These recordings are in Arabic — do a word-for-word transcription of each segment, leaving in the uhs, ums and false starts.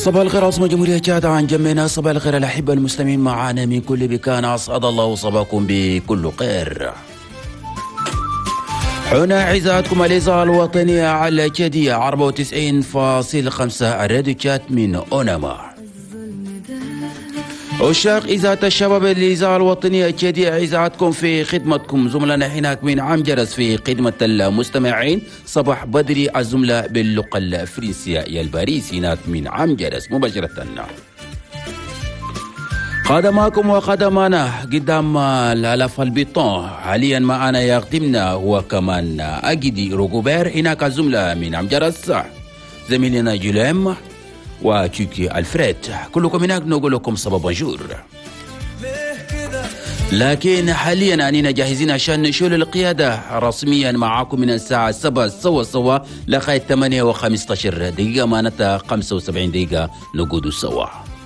صباح الخير عاصمة جمهورية تشاد، عن جمينا صباح الخير الأحبة المسلمين معنا من كل مكان، أسعد الله صباحكم بكل خير. هنا عزاتكم الإذاعة الوطنية على جدية أربعة وتسعين فاصلة خمسة الراديو تشات من أوناما. عشاق إذاعة الشباب الإذاعة الوطنية جدية، إذاعتكم في خدمتكم. زملائنا هناك من عم جرس في خدمة المستمعين. صباح بدري الزملاء باللغة الفرنسية يا الباريس هناك من عم جرس مباشرة. خدماكم وخدمانا قدام الألف البيطون. حاليا معنا يخدمنا هو كمان أجدي روغوبير هناك الزملاء من عم جرس، زميلنا جوليم وتشيكي الفريد، كلكم هناك نقول لكم صباح بونجور. لكن حاليا أننا جاهزين عشان نشيل القيادة رسميا معاكم من الساعة سبعة سوا سوا لغاية ثمانية وخمسة عشر دقيقة، معناتها خمسة وسبعين دقيقة نقود سوا.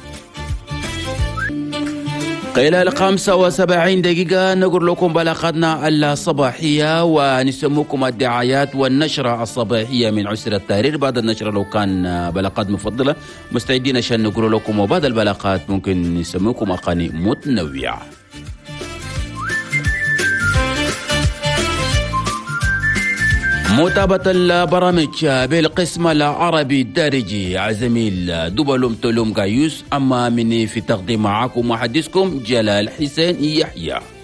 خلال خمسة وسبعين دقيقة نقول لكم بلاغتنا الصباحية ونسموكم الدعايات والنشرة الصباحية من عسر التحرير. بعد النشرة لو كان بلاغات مفضلة مستعدين عشان نقول لكم، وبعد البلاغات ممكن نسموكم أغاني متنوعة. متابعة البرامج بالقسم العربي الدارجي عزميل دوبلوم تولوم غايوس، أما مني في تقديم معكم محدثكم جلال حسين يحيى.